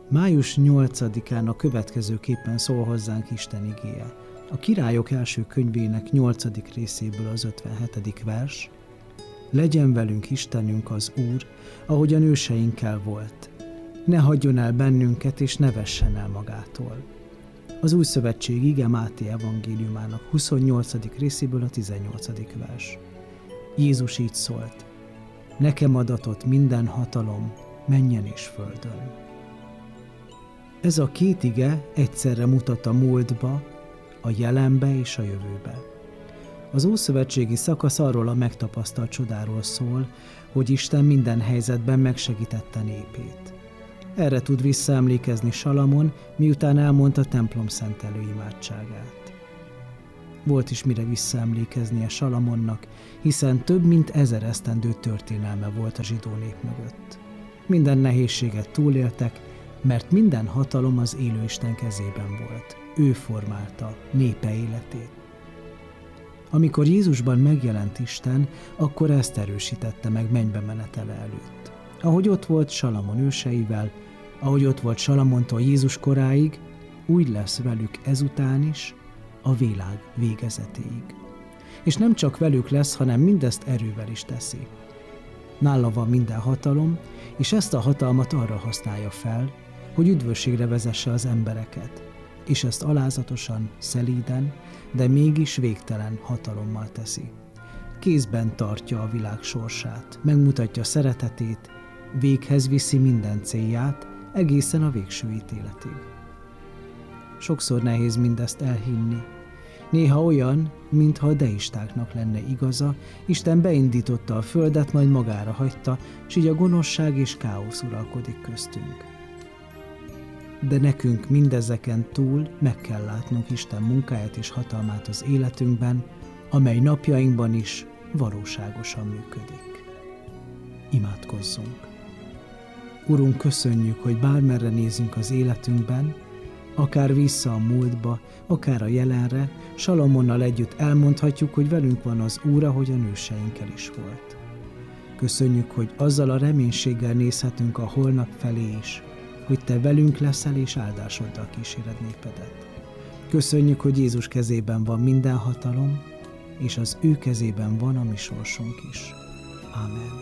Május 8-án a következőképpen szól hozzánk Isten igéje. A Királyok első könyvének 8. részéből az 57. vers. Legyen velünk Istenünk az Úr, ahogyan őseinkkel volt. Ne hagyjon el bennünket, és ne vessen el magától. Az Új Szövetség ige Máté evangéliumának 28. részéből a 18. vers. Jézus így szólt: nekem adatott minden hatalom, mennyen és földön. Ez a két ige egyszerre mutat a múltba, a jelenbe és a jövőbe. Az ószövetségi szakasz arról a megtapasztalt csodáról szól, hogy Isten minden helyzetben megsegítette népét. Erre tud visszaemlékezni Salamon, miután elmondta templom szentelő imádságát. Volt is mire visszaemlékeznie Salamonnak, hiszen több mint 1000 esztendő történelme volt a zsidó nép mögött. Minden nehézséget túléltek, mert minden hatalom az élő Isten kezében volt. Ő formálta népe életét. Amikor Jézusban megjelent Isten, akkor ezt erősítette meg mennybe menetele előtt. Ahogy ott volt Salamon őseivel, ahogy ott volt Salamontól Jézus koráig, úgy lesz velük ezután is, a világ végezetéig. És nem csak velük lesz, hanem mindezt erővel is teszi. Nála van minden hatalom, és ezt a hatalmat arra használja fel, hogy üdvösségre vezesse az embereket, és ezt alázatosan, szelíden, de mégis végtelen hatalommal teszi. Kézben tartja a világ sorsát, megmutatja szeretetét, véghez viszi minden célját, egészen a végső ítéletig. Sokszor nehéz mindezt elhinni. Néha olyan, mintha a deistáknak lenne igaza, Isten beindította a földet, majd magára hagyta, s így a gonoszság és káosz uralkodik köztünk. De nekünk mindezeken túl meg kell látnunk Isten munkáját és hatalmát az életünkben, amely napjainkban is valóságosan működik. Imádkozzunk! Urunk, köszönjük, hogy bármerre nézünk az életünkben, akár vissza a múltba, akár a jelenre, Salamonnal együtt elmondhatjuk, hogy velünk van az Úr, ahogy a őseinkkel is volt. Köszönjük, hogy azzal a reménységgel nézhetünk a holnap felé is, hogy Te velünk leszel és áldásoddal kíséred népedet. Köszönjük, hogy Jézus kezében van minden hatalom, és az ő kezében van a mi sorsunk is. Ámen.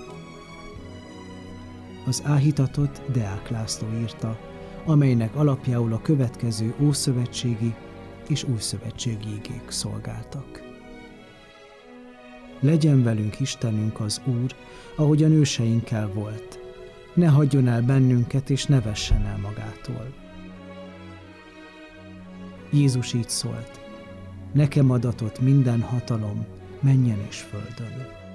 Az áhítatot Deák László írta, amelynek alapjául a következő ószövetségi és újszövetségi igék szolgáltak. Legyen velünk Istenünk az Úr, ahogyan őseinkkel volt. Ne hagyjon el bennünket, és ne vessen el magától. Jézus így szólt: nekem adatott minden hatalom, mennyen és földön.